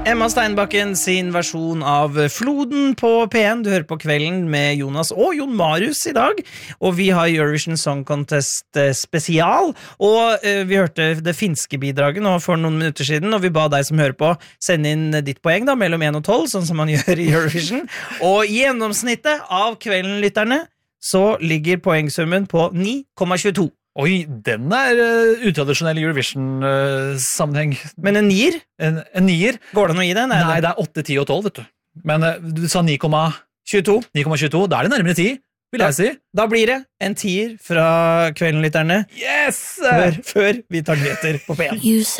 Emma Steinbakken sin versjon av Floden på P1. Du hører på Kvelden med Jonas og Jon Marius i dag. Og vi har Eurovision Song Contest spesial. Og vi hørte det finske bidraget nå for noen minutter siden, og vi ba deg som hører på sende inn ditt poeng da, mellom 1 og 12, sånn som man gjør i Eurovision. Og gjennomsnittet av Kvelden-lytterne så ligger poengsummen på 9,22. Oi, den utradisjonell i Eurovision-sammenheng. Men en nier? En nier? Går det noe i den? Nei, det 8, 10 og 12, vet du. Men du sa 9,22. Da det nærmere 10, vil jeg si. Da blir det en tier fra Kvelden-lytterne. Yes! Før vi tar nyheter på P1.